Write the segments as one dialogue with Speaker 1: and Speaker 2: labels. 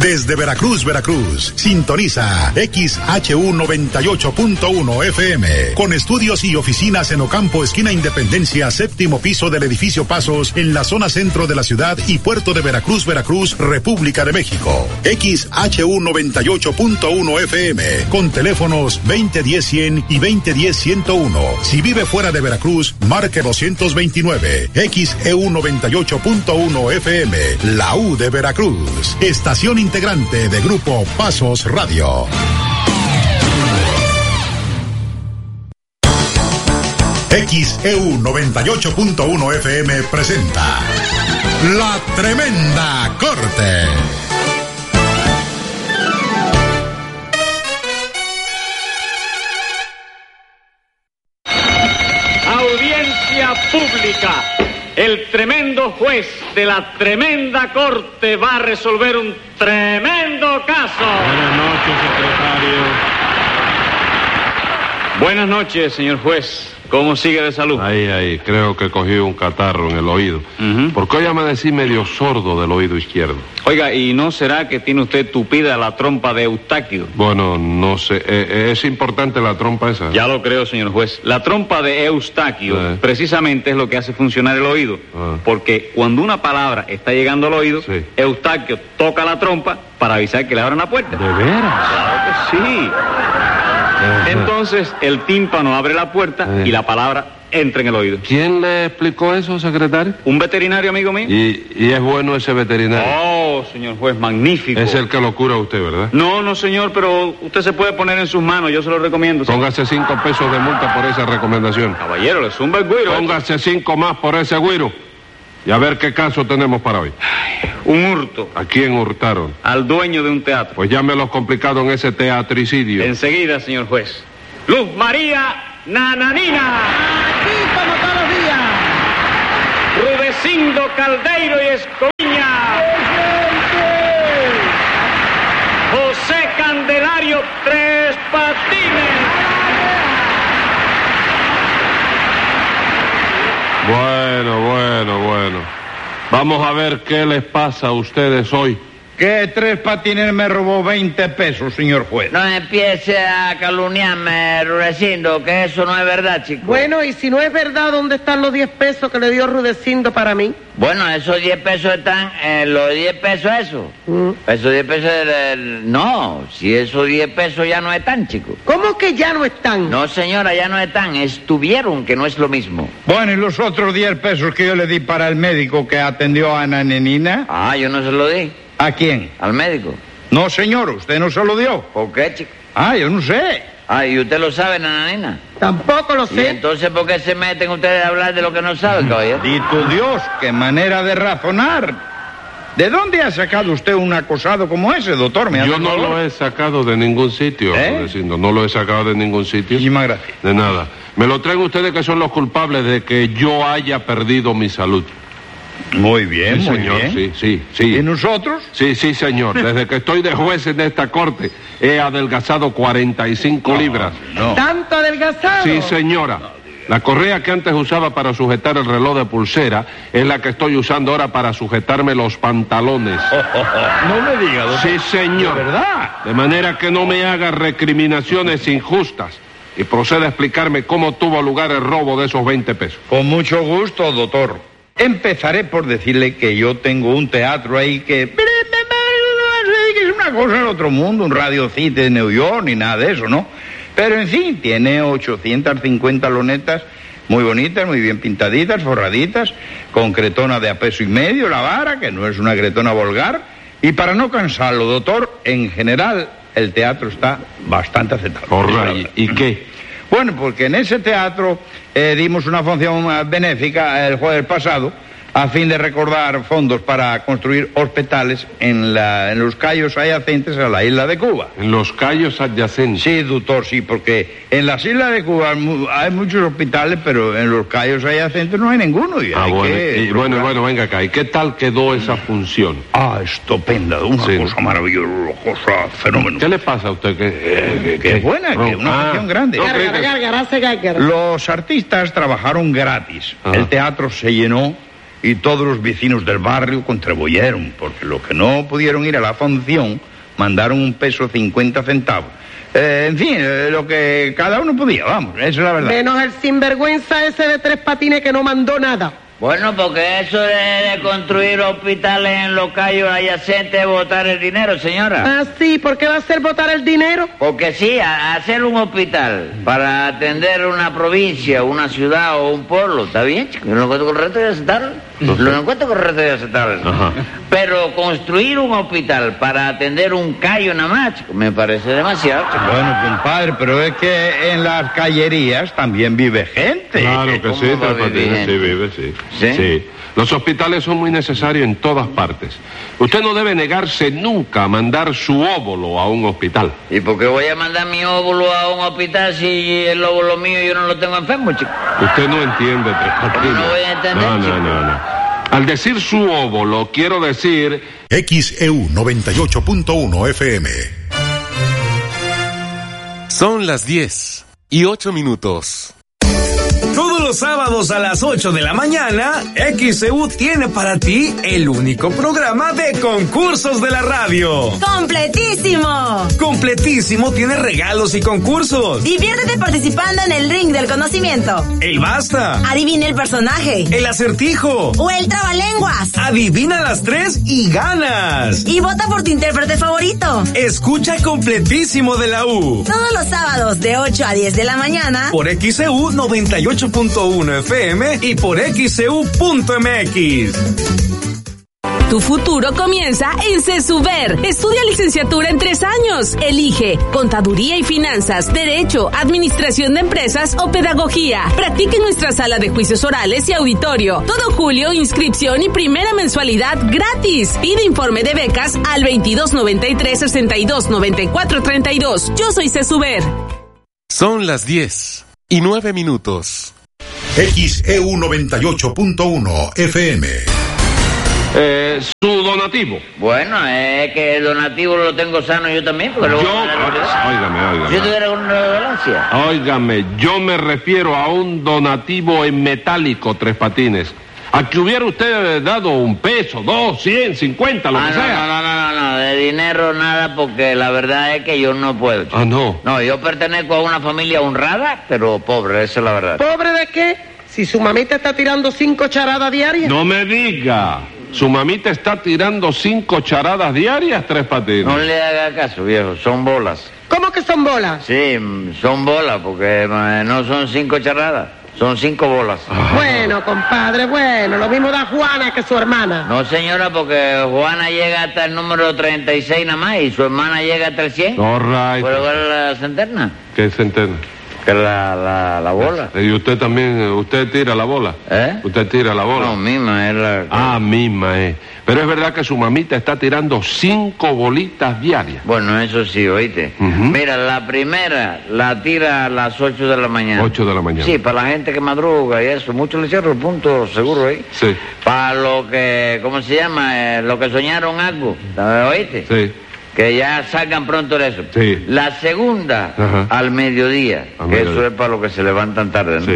Speaker 1: Desde Veracruz, Veracruz, sintoniza XHU 98.1 FM, con estudios y oficinas en Ocampo, esquina Independencia, séptimo piso del edificio Pasos, en la zona centro de la ciudad y puerto de Veracruz, Veracruz, República de México. XHU 98.1 FM, con teléfonos 2010-100 y 2010-101. Si vive fuera de Veracruz, marque 229. XEU 98.1 FM, la U de Veracruz. Estación integrante de Grupo Pasos Radio. XEU 98.1 FM presenta La Tremenda Corte.
Speaker 2: Audiencia pública. El tremendo juez de la tremenda corte va a resolver un tremendo caso.
Speaker 3: Buenas noches, secretario.
Speaker 2: Buenas noches, señor juez. ¿Cómo sigue de salud?
Speaker 3: Ahí, creo que cogí un catarro en el oído. Porque hoy amanecí medio sordo del oído izquierdo.
Speaker 2: Oiga, ¿y no será que tiene usted tupida la trompa de Eustaquio?
Speaker 3: Bueno, no sé. ¿Es importante la trompa esa?
Speaker 2: Ya lo creo, señor juez. La trompa de Eustaquio precisamente es lo que hace funcionar el oído. Porque cuando una palabra está llegando al oído, Eustaquio toca la trompa para avisar que le abran la puerta.
Speaker 3: ¿De veras?
Speaker 2: Claro que sí. Entonces el tímpano abre la puerta y la palabra entra en el oído.
Speaker 3: ¿Quién le explicó eso, secretario?
Speaker 2: Un veterinario amigo mío.
Speaker 3: ¿Y es bueno ese veterinario?
Speaker 2: Oh, señor juez, magnífico.
Speaker 3: Es el que lo cura a usted, ¿verdad?
Speaker 2: No, señor, pero usted se puede poner en sus manos, yo se lo recomiendo.
Speaker 3: Póngase 5 pesos de multa por esa recomendación.
Speaker 2: Caballero, le zumba el güiro.
Speaker 3: Póngase 5 más por ese güiro. Y a ver qué caso tenemos para hoy.
Speaker 2: Un hurto.
Speaker 3: ¿A quién hurtaron?
Speaker 2: Al dueño de un teatro.
Speaker 3: Pues llámelos complicados en ese teatricidio.
Speaker 2: Enseguida, señor juez. Luz María Nananina.
Speaker 4: Aquí como todos los días.
Speaker 2: Rudecindo Caldeiro y Escoviña. José Candelario Tres Patines.
Speaker 3: Bueno. Vamos a ver qué les pasa a ustedes hoy.
Speaker 5: Que Tres Patines me robó 20 pesos, señor juez.
Speaker 4: No empiece a calumniarme, Rudecindo, que eso no es verdad, chico.
Speaker 6: Bueno, y si no es verdad, ¿dónde están los 10 pesos que le dio Rudecindo para mí?
Speaker 4: Bueno, esos 10 pesos están, los 10 pesos eso. Esos 10 pesos, no, si esos 10 pesos ya no están, chico.
Speaker 6: ¿Cómo que ya no están?
Speaker 4: No, señora, ya no están, estuvieron, que no es lo mismo.
Speaker 5: Bueno, ¿y los otros 10 pesos que yo le di para el médico que atendió a Nananina?
Speaker 4: Ah, yo no se lo di.
Speaker 5: ¿A quién?
Speaker 4: ¿Al médico?
Speaker 5: No, señor, usted no se lo dio.
Speaker 4: ¿Por qué, chico?
Speaker 5: Ah, yo no sé.
Speaker 4: Ah, ¿y usted lo sabe, Nananina?
Speaker 6: Tampoco lo
Speaker 4: ¿Y
Speaker 6: sé.
Speaker 4: entonces por qué se meten ustedes a hablar de lo que no saben, caballero?
Speaker 5: Dito Dios, qué manera de razonar. ¿De dónde ha sacado usted un acosado como ese, doctor?
Speaker 3: Yo no lo he sacado de ningún sitio, Rudecindo. No lo he sacado de ningún sitio.
Speaker 5: Muchísimas gracias.
Speaker 3: De nada. Me lo traen ustedes que son los culpables de que yo haya perdido mi salud.
Speaker 5: Muy bien,
Speaker 3: Sí,
Speaker 5: muy
Speaker 3: señor,
Speaker 5: bien.
Speaker 3: sí.
Speaker 5: ¿Y nosotros?
Speaker 3: Sí, señor. Desde que estoy de juez en esta corte, he adelgazado 45 libras.
Speaker 5: No.
Speaker 6: ¿Tanto adelgazado?
Speaker 3: Sí, señora. La correa que antes usaba para sujetar el reloj de pulsera es la que estoy usando ahora para sujetarme los pantalones.
Speaker 5: No me diga, doctor.
Speaker 3: Sí, señor.
Speaker 5: ¿De verdad?
Speaker 3: De manera que no me haga recriminaciones injustas y proceda a explicarme cómo tuvo lugar el robo de esos 20 pesos.
Speaker 5: Con mucho gusto, doctor. Empezaré por decirle que yo tengo un teatro ahí que es una cosa del otro mundo, un Radio City de New York ni nada de eso, ¿no? Pero en fin, tiene 850 lonetas muy bonitas, muy bien pintaditas, forraditas, con cretona de a peso y medio la vara, que no es una cretona vulgar. Y para no cansarlo, doctor, en general el teatro está bastante aceptable.
Speaker 3: ¿Y qué?
Speaker 5: Bueno, porque en ese teatro dimos una función benéfica el jueves pasado a fin de recordar fondos para construir hospitales en los cayos adyacentes a la isla de Cuba.
Speaker 3: En los cayos adyacentes.
Speaker 5: Sí, doctor, sí, porque en las islas de Cuba hay muchos hospitales, pero en los cayos adyacentes no hay ninguno.
Speaker 3: Bueno, venga acá. ¿Y qué tal quedó esa función?
Speaker 5: Ah, estupenda, una cosa maravillosa, una cosa fenómeno.
Speaker 3: ¿Qué le pasa a usted?
Speaker 5: Qué buena, que una función grande.
Speaker 6: Gárgara.
Speaker 5: Los artistas trabajaron gratis. El teatro se llenó y todos los vecinos del barrio contribuyeron, porque los que no pudieron ir a la función mandaron $1.50. En fin, lo que cada uno podía, vamos, eso es la verdad.
Speaker 6: Menos el sinvergüenza ese de Tres Patines que no mandó nada.
Speaker 4: Bueno, porque eso de construir hospitales en los callos adyacentes es botar el dinero, señora.
Speaker 6: Ah, sí, ¿por qué va a hacer botar el dinero?
Speaker 4: Porque sí, hacer un hospital para atender una provincia, una ciudad o un pueblo, ¿está bien, chico? Yo lo encuentro correcto y aceptarlo. Lo encuentro correcto y aceptarlo.
Speaker 3: Ajá.
Speaker 4: Pero construir un hospital para atender un callo nada más, chico, me parece demasiado, chico.
Speaker 5: Bueno, compadre, pero es que en las callerías también vive gente.
Speaker 3: Claro que sí,
Speaker 4: ¿Cómo va a
Speaker 3: Tres
Speaker 4: vivir
Speaker 3: Patines, sí
Speaker 4: gente?
Speaker 3: vive, sí.
Speaker 4: ¿Sí?
Speaker 3: Sí. Los hospitales son muy necesarios en todas partes. Usted no debe negarse nunca a mandar su óvulo a un hospital.
Speaker 4: ¿Y por qué voy a mandar mi óvulo a un hospital si el óvulo mío yo no lo tengo enfermo, chico?
Speaker 3: Usted no entiende, Tres Patines.
Speaker 4: No voy a entender, chico.
Speaker 3: No. Al decir su óvulo, quiero decir...
Speaker 1: XEU 98.1 FM.
Speaker 7: Son las 10:08.
Speaker 8: Todos los sábados a las 8 de la mañana, XEU tiene para ti el único programa de concursos de la radio.
Speaker 9: ¡Completísimo!
Speaker 8: Completísimo tiene regalos y concursos.
Speaker 9: Diviértete participando en el ring del conocimiento.
Speaker 8: El basta.
Speaker 9: Adivina el personaje.
Speaker 8: El acertijo.
Speaker 9: O el trabalenguas.
Speaker 8: Adivina las 3 y ganas.
Speaker 9: Y vota por tu intérprete favorito.
Speaker 8: Escucha Completísimo de la U.
Speaker 9: Todos los sábados de 8 a 10 de la mañana.
Speaker 8: Por XEU 98.1 FM y por XEU.mx.
Speaker 10: Tu futuro comienza en CESUBER. Estudia licenciatura en 3 años. Elige Contaduría y Finanzas, Derecho, Administración de Empresas o Pedagogía. Practica en nuestra sala de juicios orales y auditorio. Todo julio, inscripción y primera mensualidad gratis. Pide informe de becas al 2293-629432. Yo soy CESUBER.
Speaker 7: Son las 10:09.
Speaker 1: XEU 98.1 FM.
Speaker 3: Su donativo.
Speaker 4: Bueno, es que el donativo lo tengo sano yo también, porque luego...
Speaker 3: Óigame.
Speaker 4: Si tuviera una dolencia.
Speaker 3: Óigame, yo me refiero a un donativo en metálico, Tres Patines. A que hubiera usted dado $1, 2, 100, 50, lo que sea.
Speaker 4: No, de dinero nada, porque la verdad es que yo no puedo, chico.
Speaker 3: No.
Speaker 4: No, yo pertenezco a una familia honrada, pero pobre, esa es la verdad.
Speaker 6: ¿Pobre de qué? Si su mamita está tirando 5 charadas diarias.
Speaker 3: No me diga. ¿Su mamita está tirando 5 charadas diarias, Tres Patines?
Speaker 4: No le haga caso, viejo, son bolas.
Speaker 6: ¿Cómo que son bolas?
Speaker 4: Sí, son bolas, porque no son 5 charadas, son 5 bolas.
Speaker 6: Bueno, compadre, lo mismo da Juana que su hermana.
Speaker 4: No, señora, porque Juana llega hasta el número 36 nada más y su hermana llega hasta el 100.
Speaker 3: All right.
Speaker 4: ¿Puedo ver la centerna?
Speaker 3: ¿Qué centena?
Speaker 4: Que la bola.
Speaker 3: ¿Y usted también, usted tira la bola?
Speaker 4: ¿Eh?
Speaker 3: ¿Usted tira la bola?
Speaker 4: No, misma es la...
Speaker 3: Misma es. Pero es verdad que su mamita está tirando 5 bolitas diarias.
Speaker 4: Bueno, eso sí, oíste. Mira, la primera la tira a las 8 de la mañana.
Speaker 3: 8 de la mañana.
Speaker 4: Sí, para la gente que madruga y eso. Mucho le cierro el punto seguro ahí.
Speaker 3: Sí.
Speaker 4: Para lo que, ¿cómo se llama? Lo que soñaron algo. ¿Oíste?
Speaker 3: Sí.
Speaker 4: Que ya salgan pronto de eso.
Speaker 3: Sí.
Speaker 4: La segunda,
Speaker 3: Ajá.
Speaker 4: al mediodía.
Speaker 3: Al
Speaker 4: que
Speaker 3: mediodía.
Speaker 4: eso es para los que se levantan tarde, ¿no?
Speaker 3: Sí.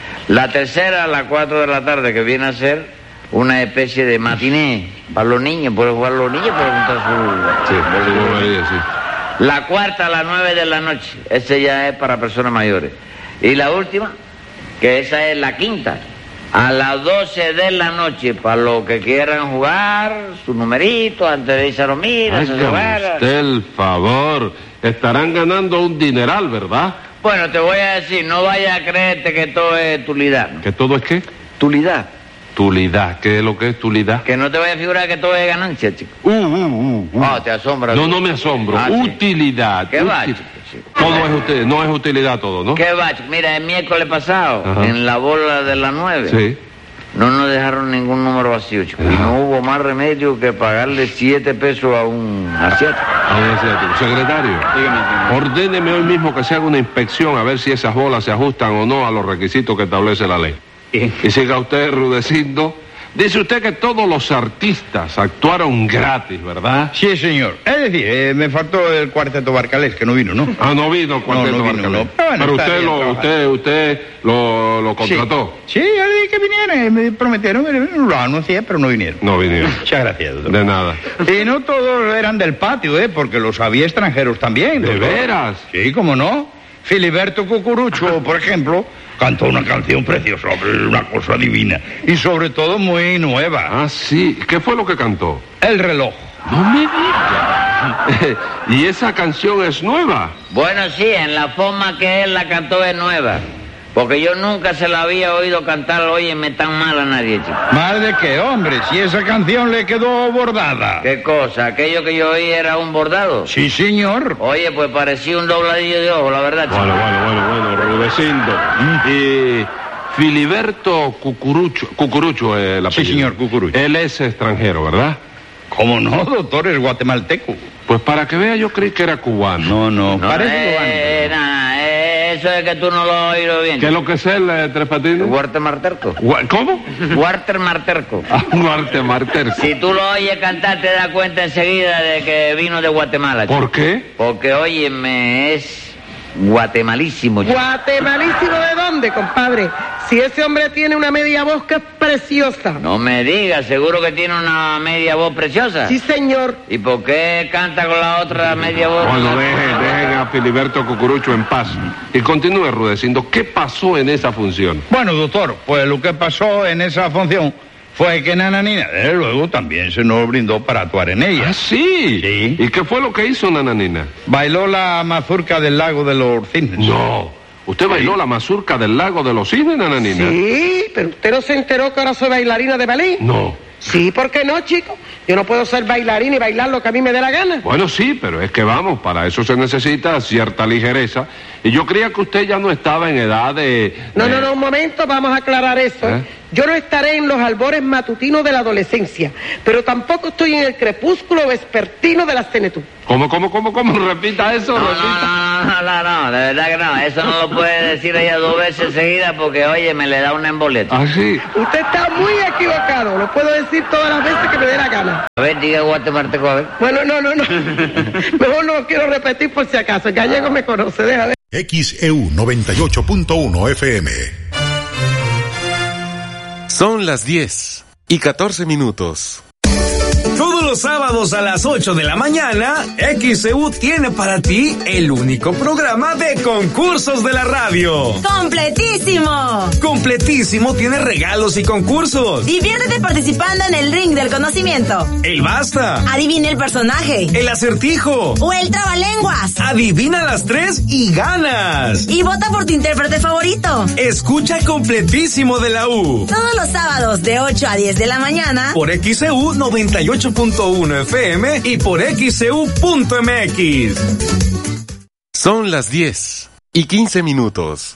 Speaker 4: La tercera, a las 4 de la tarde, que viene a ser una especie de matiné para los niños. Pueden jugar los niños, pueden juntar su...
Speaker 3: Sí, sí.
Speaker 4: La cuarta, a las 9 de la noche. Ese ya es para personas mayores. Y la última, que esa es la quinta, a las 12 de la noche, para los que quieran jugar su numerito antes de irse a dormir.
Speaker 3: Hágame usted el favor. Estarán ganando un dineral, ¿verdad?
Speaker 4: Bueno, te voy a decir, no vayas a creerte que todo es tulidad.
Speaker 3: ¿Que todo es qué?
Speaker 4: Tulidad.
Speaker 3: Tulidad. ¿Qué es lo que es tulidad?
Speaker 4: Que no te vayas a figurar que todo es ganancia, chico. Te asombra.
Speaker 3: No me asombro.
Speaker 4: Sí.
Speaker 3: Utilidad.
Speaker 4: ¿Qué va, chico?
Speaker 3: Todo es utilidad. No es utilidad todo, ¿no?
Speaker 4: ¿Qué va, chico? Mira, el miércoles pasado,
Speaker 3: Ajá.
Speaker 4: en la bola de las 9,
Speaker 3: Sí.
Speaker 4: no nos dejaron ningún número vacío, chico. Y no hubo más remedio que pagarle $7 a un asiático.
Speaker 3: Secretario, ordéneme hoy mismo que se haga una inspección a ver si esas bolas se ajustan o no a los requisitos que establece la ley. Y siga usted enrudeciendo Dice usted que todos los artistas actuaron gratis, ¿verdad?
Speaker 5: Sí, señor. Es decir, me faltó el cuarteto Barcalés, que no vino, ¿no?
Speaker 3: Ah, no vino el cuarteto Barcalés.
Speaker 5: No.
Speaker 3: Pero usted lo contrató.
Speaker 5: Sí, yo le dije que vinieran, me prometieron, lo anuncié, pero no vinieron.
Speaker 3: No vinieron.
Speaker 5: Muchas gracias, doctor.
Speaker 3: De nada.
Speaker 5: Y no todos eran del patio, porque los había extranjeros también.
Speaker 3: ¿De
Speaker 5: doctor.
Speaker 3: veras?
Speaker 5: Sí, cómo no. Filiberto Cucurucho, por ejemplo, cantó una canción preciosa, una cosa divina. Y sobre todo muy nueva.
Speaker 3: Ah, sí. ¿Qué fue lo que cantó?
Speaker 5: El reloj.
Speaker 3: No me diga. ¿Y esa canción es nueva?
Speaker 4: Bueno, sí, en la forma que él la cantó es nueva. Porque yo nunca se la había oído cantar, óyeme, tan mal a nadie, chico.
Speaker 5: ¿Mal de qué, hombre? Si esa canción le quedó bordada.
Speaker 4: ¿Qué cosa? ¿Aquello que yo oí era un bordado?
Speaker 5: Sí, señor.
Speaker 4: Oye, pues parecía un dobladillo de ojo, la verdad, chico.
Speaker 3: Bueno, Rudecindo. Y Filiberto Cucurucho, el apellido.
Speaker 5: Sí, señor, Cucurucho.
Speaker 3: Él es extranjero, ¿verdad?
Speaker 5: ¿Cómo no, doctor? Es guatemalteco.
Speaker 3: Pues para que vea, yo creí que era cubano.
Speaker 5: No, parece cubano.
Speaker 4: Eso es que tú no lo has oído bien.
Speaker 3: ¿Qué es lo que es el Tres Patines?
Speaker 4: Walter Marterco.
Speaker 3: ¿Cómo?
Speaker 4: Walter Marterco.
Speaker 3: Walter Marterco.
Speaker 4: Si tú lo oyes cantar, te das cuenta enseguida de que vino de Guatemala. Chico.
Speaker 3: ¿Por qué?
Speaker 4: Porque, óyeme, es guatemalísimo. Chico.
Speaker 6: ¿Guatemalísimo de dónde, compadre? Si ese hombre tiene una media voz que es preciosa.
Speaker 4: No me digas, ¿seguro que tiene una media voz preciosa?
Speaker 6: Sí, señor.
Speaker 4: ¿Y por qué canta con la otra media voz?
Speaker 3: Bueno, dejen a Filiberto Cucurucho en paz. Y continúe, Rudecindo. ¿Qué pasó en esa función?
Speaker 5: Bueno, doctor, pues lo que pasó en esa función fue que Nananina, desde luego, también se nos brindó para actuar en ella.
Speaker 3: ¿Ah, sí?
Speaker 5: Sí.
Speaker 3: ¿Y qué fue lo que hizo Nananina?
Speaker 5: Bailó la mazurca del lago de los cisnes.
Speaker 3: No. ¿Usted bailó la mazurca del lago de los cisnes, Nananina?
Speaker 6: Sí, pero usted no se enteró que ahora soy bailarina de ballet.
Speaker 3: No.
Speaker 6: Sí, ¿por qué no, chico? Yo no puedo ser bailarina y bailar lo que a mí me dé la gana.
Speaker 3: Bueno, sí, pero es que vamos, para eso se necesita cierta ligereza. Y yo creía que usted ya no estaba en edad de...
Speaker 6: No, un momento, vamos a aclarar eso. Yo no estaré en los albores matutinos de la adolescencia, pero tampoco estoy en el crepúsculo vespertino de la senectud.
Speaker 3: ¿Cómo? Repita eso,
Speaker 4: No, de verdad que no. Eso no lo puede decir ella 2 veces seguidas porque, oye, me le da una emboleta.
Speaker 3: ¿Ah, sí?
Speaker 6: Usted está muy equivocado, lo puedo decir todas las veces que me dé la gana.
Speaker 4: A ver, diga Guatemalteco, a ver.
Speaker 6: Bueno, no. Mejor no lo quiero repetir por si acaso. El gallego me conoce, deja ver.
Speaker 1: XEU 98.1 FM.
Speaker 7: Son las 10:14.
Speaker 8: Todos los sábados a las 8 de la mañana, XEU tiene para ti el único programa de concursos de la radio.
Speaker 9: ¡Completísimo!
Speaker 8: Completísimo tiene regalos y concursos.
Speaker 9: Diviértete participando en el ring del conocimiento.
Speaker 8: El basta.
Speaker 9: Adivina el personaje.
Speaker 8: El acertijo.
Speaker 9: O el trabalenguas.
Speaker 8: Adivina las 3 y ganas.
Speaker 9: Y vota por tu intérprete favorito.
Speaker 8: Escucha Completísimo de la U.
Speaker 9: Todos los sábados de 8 a 10 de la mañana.
Speaker 8: Por XEU 98.1 FM y por XEU.mx.
Speaker 7: Son las 10:15.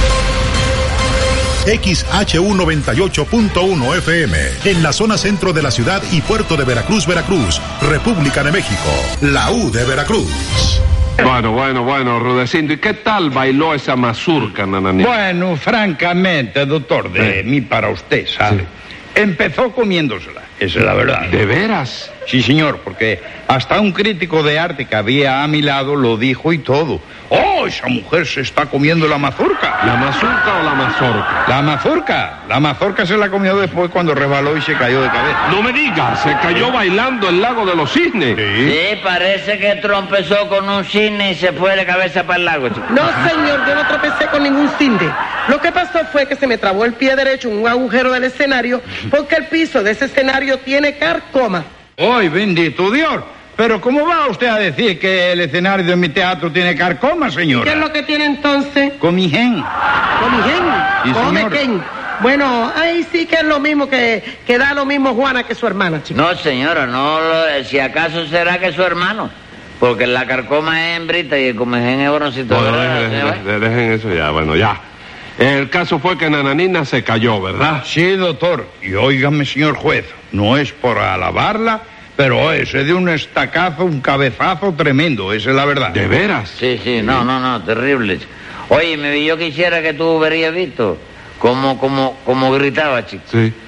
Speaker 1: XHU 98.1 FM, en la zona centro de la ciudad y puerto de Veracruz, República de México, la U de Veracruz.
Speaker 3: Bueno, Rudecindo, ¿y qué tal bailó esa mazurca, Nananina?
Speaker 5: Bueno, francamente, doctor, de mí para usted, ¿sabe? Sí. Empezó comiéndosela, esa es la verdad.
Speaker 3: ¿De veras?
Speaker 5: Sí, señor, porque hasta un crítico de arte que había a mi lado lo dijo y todo. ¡Oh, esa mujer se está comiendo la mazurca!
Speaker 3: ¿La mazurca o la mazorca?
Speaker 5: La mazurca. La mazorca se la comió después cuando resbaló y se cayó de cabeza.
Speaker 3: No me digas, se cayó bailando el lago de los cisnes.
Speaker 4: Sí, parece que tropezó con un cisne y se fue de cabeza para el lago, chico.
Speaker 6: No, señor, yo no tropecé con ningún cisne. Lo que pasó fue que se me trabó el pie derecho en un agujero del escenario porque el piso de ese escenario tiene carcoma.
Speaker 5: ¡Ay, bendito Dios! Pero ¿cómo va usted a decir que el escenario de mi teatro tiene carcoma, señora?
Speaker 6: ¿Qué es lo que tiene entonces?
Speaker 5: Comijén.
Speaker 6: ¿Comijén?
Speaker 5: Sí,
Speaker 6: ¿Comején? Bueno, ahí sí que es lo mismo que da lo mismo Juana que su hermana, chico.
Speaker 4: No, señora, si acaso será que su hermano. Porque la carcoma es hembrita y el comején es varoncito.
Speaker 3: Bueno, dejen eso ya, bueno, ya. El caso fue que Nananina se cayó, ¿verdad?
Speaker 5: Sí, doctor. Y óigame, señor juez, no es por alabarla, pero ese de un estacazo, un cabezazo tremendo, esa es la verdad.
Speaker 3: ¿De veras?
Speaker 4: Sí, no, terrible. Oye, yo quisiera que tú hubieras visto cómo gritaba, chico.
Speaker 3: Sí.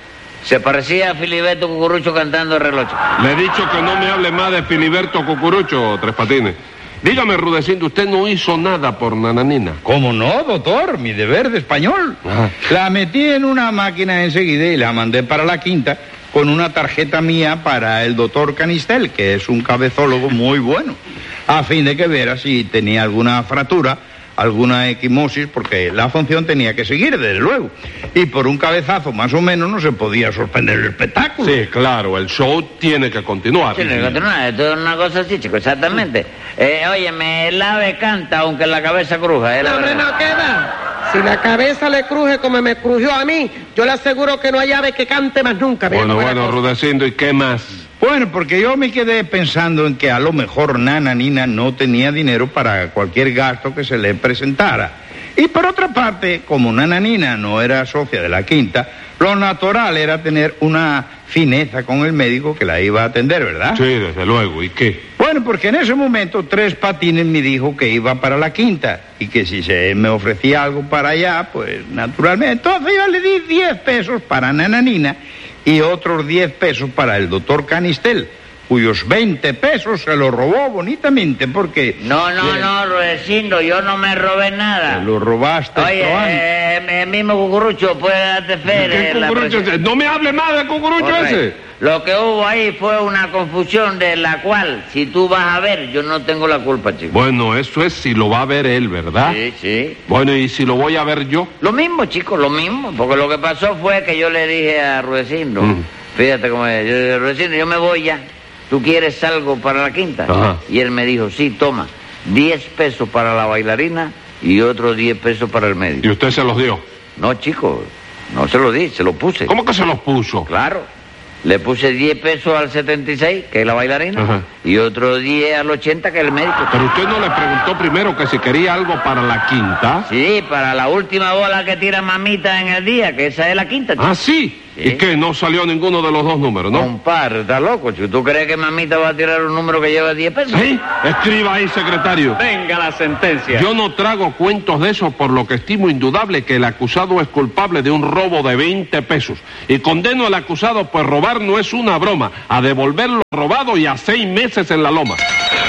Speaker 4: Se parecía a Filiberto Cucurucho cantando el reloj.
Speaker 3: Le he dicho que no me hable más de Filiberto Cucurucho, Tres Patines. Dígame, Rudecindo, ¿usted no hizo nada por Nananina?
Speaker 5: ¿Cómo no, doctor? Mi deber de español. La metí en una máquina enseguida y la mandé para la quinta con una tarjeta mía para el doctor Canistel, que es un cabezólogo muy bueno, a fin de que viera si tenía alguna fractura, alguna equimosis, porque la función tenía que seguir, desde luego. Y por un cabezazo más o menos no se podía suspender el espectáculo.
Speaker 3: Sí, claro, el show tiene que continuar.
Speaker 4: Tiene que continuar, esto es una cosa así, chico, exactamente. Óyeme, el ave canta aunque la cabeza cruja.
Speaker 6: No, hombre, no queda. Si la cabeza le cruje como me crujió a mí, yo le aseguro que no hay ave que cante más nunca.
Speaker 3: Bueno, Rudecindo, ¿y qué más?
Speaker 5: Bueno, porque yo me quedé pensando en que a lo mejor Nananina no tenía dinero para cualquier gasto que se le presentara. Y por otra parte, como Nananina no era socia de la quinta, lo natural era tener una fineza con el médico que la iba a atender, ¿verdad?
Speaker 3: Sí, desde luego. ¿Y qué?
Speaker 5: Bueno, porque en ese momento Tres Patines me dijo que iba para la quinta y que si se me ofrecía algo para allá, pues naturalmente. Entonces yo le di 10 pesos para Nananina y otros 10 pesos para el doctor Canistel, cuyos 20 pesos se los robó bonitamente porque...
Speaker 4: No, Rudecindo, yo no me robé nada.
Speaker 5: Te lo robaste.
Speaker 4: Oye, el mismo Cucurucho puede darte fe.
Speaker 3: ¿Qué Cucurucho? No me hable más de Cucurucho ese.
Speaker 4: Lo que hubo ahí fue una confusión de la cual, si tú vas a ver, yo no tengo la culpa, chico.
Speaker 3: Bueno, eso es si lo va a ver él, ¿verdad?
Speaker 4: Sí.
Speaker 3: Bueno, ¿y si lo voy a ver yo?
Speaker 4: Lo mismo, chico, lo mismo. Porque lo que pasó fue que yo le dije a Rudecindo, fíjate cómo es, Rudecindo, yo me voy ya. ¿Tú quieres algo para la quinta?
Speaker 3: Ajá.
Speaker 4: Y él me dijo, sí, toma, 10 pesos para la bailarina y otros 10 pesos para el médico.
Speaker 3: ¿Y usted se los dio?
Speaker 4: No, chico, no se lo di, se lo puse.
Speaker 3: ¿Cómo que se los puso?
Speaker 4: Claro. Le puse 10 pesos al 76, que es la bailarina,
Speaker 3: ajá,
Speaker 4: y otros 10 al 80, que es el médico.
Speaker 3: Pero usted no le preguntó primero que si quería algo para la quinta.
Speaker 4: Sí, para la última bola que tira mamita en el día, que esa es la quinta, chico.
Speaker 3: Ah, ¿sí? ¿Y qué? No salió ninguno de los dos números, ¿no?
Speaker 4: Compadre, está loco, chico. ¿Tú crees que mamita va a tirar un número que lleva 10 pesos?
Speaker 3: Sí, escriba ahí, secretario.
Speaker 2: Venga la sentencia.
Speaker 3: Yo no trago cuentos de eso, por lo que estimo indudable que el acusado es culpable de un robo de 20 pesos. Y condeno al acusado, pues robar no es una broma, a devolver lo robado y a 6 meses en la loma.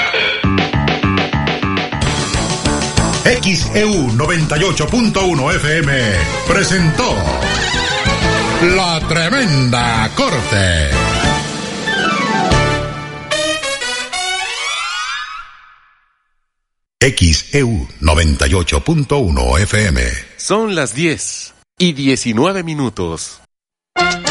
Speaker 1: XEU 98.1 FM presentó La Tremenda Corte. XEU 98.1 FM.
Speaker 7: Son las 10:19.